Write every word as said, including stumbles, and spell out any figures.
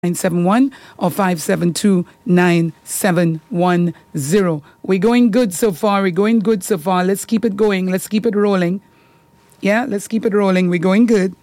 nine seven one or five seven two nine seven one zero. We're going good so far. We're going good so far. Let's keep it going. Let's keep it rolling. Yeah, let's keep it rolling. We're going good.